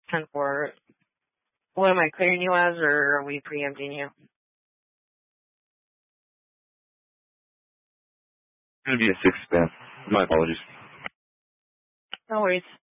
10-4. What am I clearing you as, or are we preempting you? It's going to be a 6 spam. My apologies. No worries.